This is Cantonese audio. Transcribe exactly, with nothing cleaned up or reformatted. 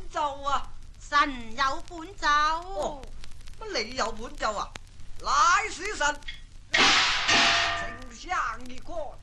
奏啊？ 神有本奏。 哦，乜你有本奏啊？乃是神，丞相一個。